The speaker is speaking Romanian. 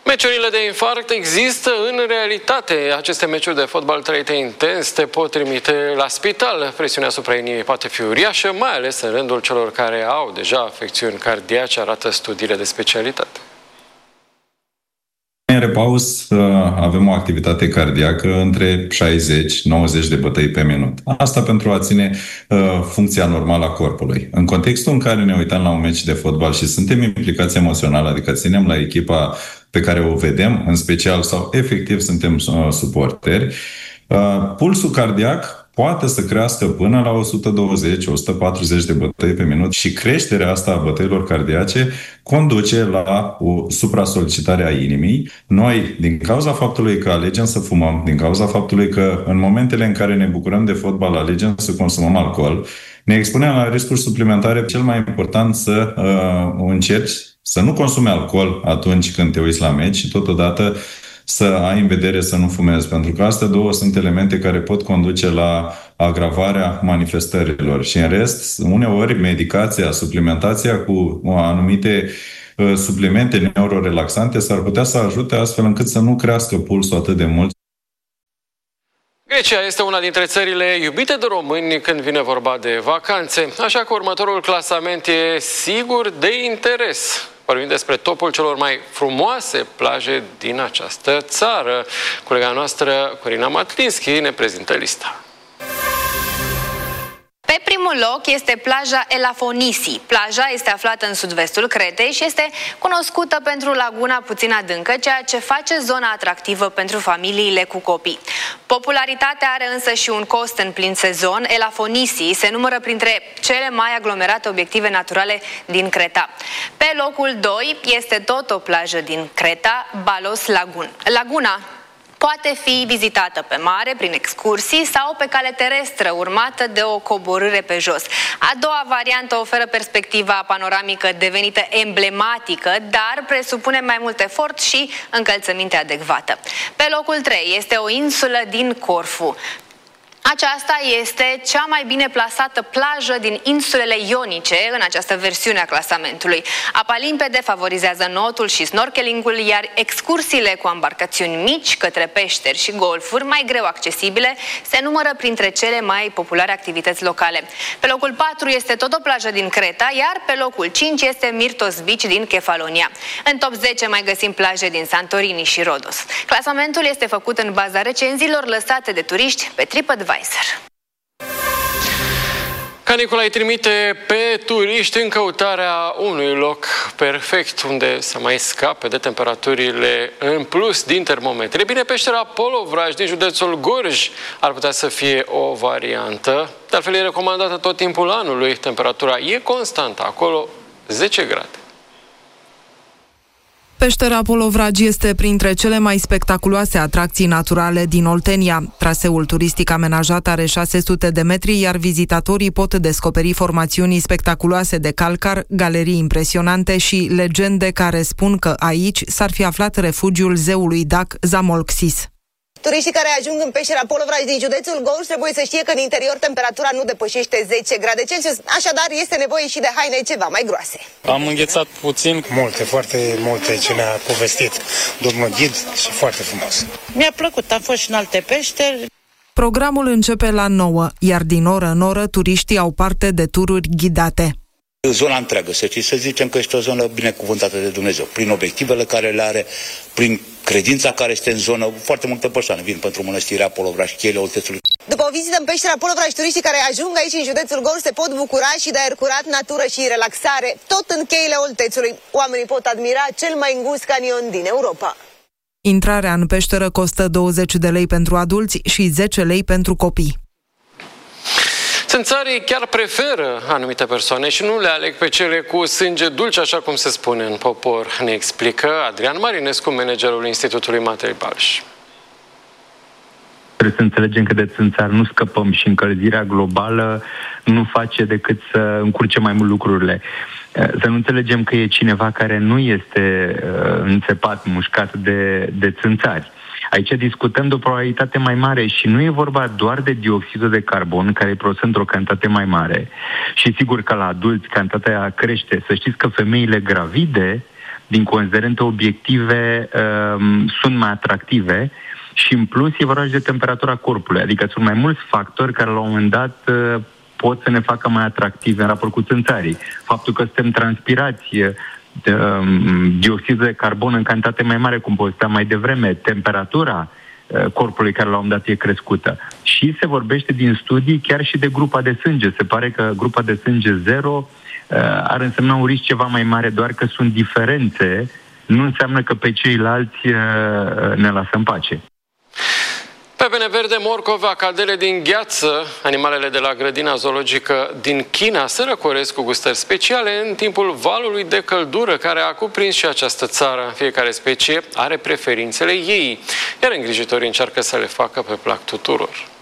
Meciurile de infarct există în realitate. Aceste meciuri de fotbal trăite intens te pot trimite la spital. Presiunea asupra inimii poate fi uriașă, mai ales în rândul celor care au deja afecțiuni cardiace, arată studiile de specialitate. În repaus avem o activitate cardiacă între 60-90 de bătăi pe minut. Asta pentru a ține funcția normală a corpului. În contextul în care ne uităm la un meci de fotbal și suntem implicați emoțional, adică ținem la echipa pe care o vedem, în special, sau efectiv suntem suporteri, pulsul cardiac poate să crească până la 120-140 de bătăi pe minut și creșterea asta a bătăilor cardiace conduce la o supra-solicitare a inimii. Noi, din cauza faptului că alegem să fumăm, din cauza faptului că în momentele în care ne bucurăm de fotbal alegem să consumăm alcool, ne expunem la riscuri suplimentare. Cel mai important să încerci să nu consumi alcool atunci când te uiți la meci și totodată să ai în vedere să nu fumezi, pentru că astea două sunt elemente care pot conduce la agravarea manifestărilor. Și în rest, uneori, medicația, suplimentația cu anumite suplimente neurorelaxante s-ar putea să ajute astfel încât să nu crească pulsul atât de mult. Grecia este una dintre țările iubite de români când vine vorba de vacanțe, așa că următorul clasament e sigur de interes. Vorbim despre topul celor mai frumoase plaje din această țară. Colega noastră, Corina Matlinski, ne prezintă lista. Pe primul loc este plaja Elafonisi. Plaja este aflată în sud-vestul Cretei și este cunoscută pentru laguna puțin adâncă, ceea ce face zona atractivă pentru familiile cu copii. Popularitatea are însă și un cost în plin sezon. Elafonisi se numără printre cele mai aglomerate obiective naturale din Creta. Pe locul 2 este tot o plajă din Creta, Balos Lagun. Laguna poate fi vizitată pe mare, prin excursii sau pe cale terestră, urmată de o coborâre pe jos. A doua variantă oferă perspectiva panoramică devenită emblematică, dar presupune mai mult efort și încălțăminte adecvată. Pe locul 3 este o insulă din Corfu. Aceasta este cea mai bine plasată plajă din insulele ionice în această versiune a clasamentului. Apa limpede favorizează notul și snorkelingul, iar excursiile cu embarcațiuni mici către peșteri și golfuri, mai greu accesibile, se numără printre cele mai populare activități locale. Pe locul 4 este tot o plajă din Creta, iar pe locul 5 este Myrtos Beach din Kefalonia. În top 10 mai găsim plaje din Santorini și Rodos. Clasamentul este făcut în baza recenziilor lăsate de turiști pe TripAdvisor. Canicula îi trimite pe turiști în căutarea unui loc perfect unde să mai scape de temperaturile în plus din termometri. Bine, peștera Polovraj din județul Gorj ar putea să fie o variantă. De altfel, e recomandată tot timpul anului. Temperatura e constantă acolo, 10 grade. Peștera Polovraj este printre cele mai spectaculoase atracții naturale din Oltenia. Traseul turistic amenajat are 600 de metri, iar vizitatorii pot descoperi formațiuni spectaculoase de calcar, galerii impresionante și legende care spun că aici s-ar fi aflat refugiul zeului dac Zamolxis. Turiștii care ajung în peștera Polovraj din județul Gorj trebuie să știe că în interior temperatura nu depășește 10 grade Celsius, așadar este nevoie și de haine ceva mai groase. Am înghețat puțin. Foarte multe ce ne-a povestit domnul ghid și foarte frumos. Mi-a plăcut, am fost și în alte peșteri. Programul începe la 9, iar din oră în oră turiștii au parte de tururi ghidate. Zona întreagă, să zicem că este o zonă binecuvântată de Dumnezeu, prin obiectivele care le are, prin credința care este în zonă. Foarte multe persoane vin pentru mănăstirea Polovraj, cheile Oltețului. După o vizită în peștera Polovraj, turiștii care ajung aici în județul Gorj se pot bucura și de aer curat, natură și relaxare, tot în cheile Oltețului. Oamenii pot admira cel mai îngust canion din Europa. Intrarea în peșteră costă 20 de lei pentru adulți și 10 lei pentru copii. Țânțarii chiar preferă anumite persoane și nu le aleg pe cele cu sânge dulce, așa cum se spune în popor, ne explică Adrian Marinescu, managerul Institutului Matei Balș. Trebuie să înțelegem că de țânțari nu scăpăm și încălzirea globală nu face decât să încurce mai mult lucrurile. Să nu înțelegem că e cineva care nu este înțepat, mușcat de țânțari. Aici discutăm de o probabilitate mai mare și nu e vorba doar de dioxidul de carbon, care e produs într-o cantitate mai mare. Și sigur că la adulți cantitatea crește. Să știți că femeile gravide din considerente obiective, sunt mai atractive și în plus e vorba și de temperatura corpului, adică sunt mai mulți factori care la un moment dat pot să ne facă mai atractive în raport cu țânțarii. Faptul că suntem transpirați, dioxidul de carbon în cantitate mai mare, cum povesteam mai devreme, temperatura corpului care la un moment dat e crescută. Și se vorbește din studii chiar și de grupa de sânge. Se pare că grupa de sânge 0 ar însemna un risc ceva mai mare, doar că sunt diferențe, nu înseamnă că pe ceilalți ne lasă în pace. Pepene verde, morcove, acadele din gheață, animalele de la grădina zoologică din China se răcoresc cu gustări speciale în timpul valului de căldură care a cuprins și această țară. Fiecare specie are preferințele ei, iar îngrijitorii încearcă să le facă pe plac tuturor.